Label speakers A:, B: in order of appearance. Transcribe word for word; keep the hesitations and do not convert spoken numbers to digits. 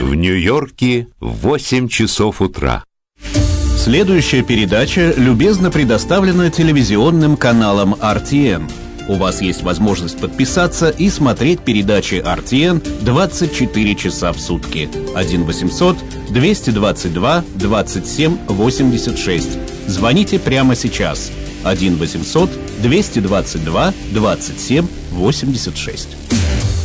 A: В Нью-Йорке восемь часов утра.
B: Следующая передача любезно предоставлена телевизионным каналом ар ти эн. У вас есть возможность подписаться и смотреть передачи ар ти эн двадцать четыре часа в сутки. один восемьсот двести двадцать два двадцать семь восемьдесят шесть. Звоните прямо сейчас. один восемьсот двести двадцать два двадцать семь восемьдесят шесть.